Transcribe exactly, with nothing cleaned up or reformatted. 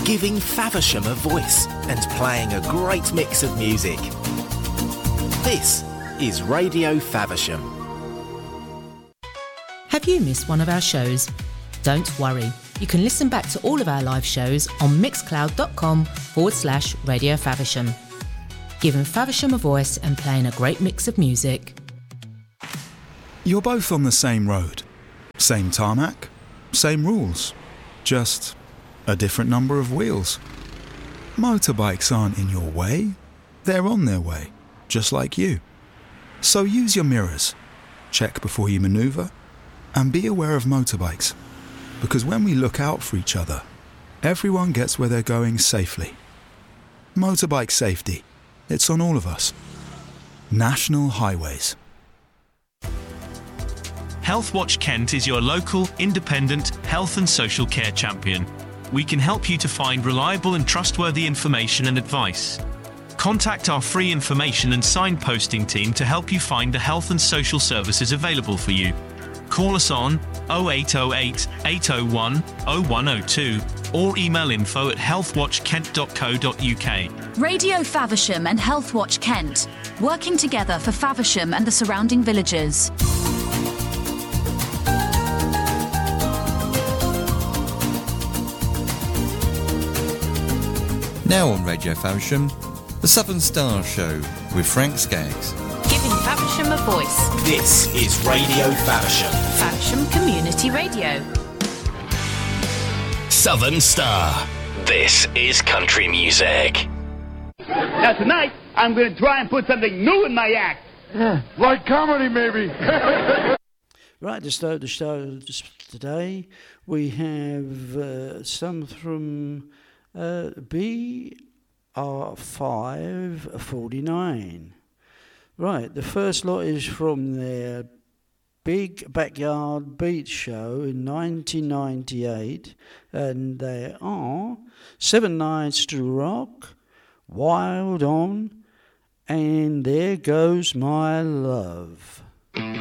giving Faversham a voice and playing a great mix of music. This is Radio Faversham. Have you missed one of our shows? Don't worry, you can listen back to all of our live shows on mixcloud.com forward slash Radio Faversham. Giving Faversham a voice and playing a great mix of music. You're both on the same road, same tarmac, same rules, just a different number of wheels. Motorbikes aren't in your way, they're on their way, just like you. So use your mirrors, check before you manoeuvre, and be aware of motorbikes, because when we look out for each other, everyone gets where they're going safely. Motorbike safety, it's on all of us. National Highways. Healthwatch Kent is your local, independent health and social care champion. We can help you to find reliable and trustworthy information and advice. Contact our free information and signposting team to help you find the health and social services available for you. Call us on oh eight oh eight, eight oh one, oh one oh two or email info at healthwatch kent dot co dot uk. Radio Faversham and Healthwatch Kent, working together for Faversham and the surrounding villages. Now on Radio Faversham, The Southern Star Show with Frank Skaggs. Giving Faversham a voice. This is Radio Faversham. Faversham Community Radio. Southern Star. This is country music. Now tonight, I'm going to try and put something new in my act. Yeah, like comedy, maybe. Right, to start the show today, we have uh, some from uh, B R five forty-nine. Right, the first lot is from their Big Backyard Beat show in nineteen ninety-eight, and they are Seven Nights to Rock, Wild On, and There Goes My Love.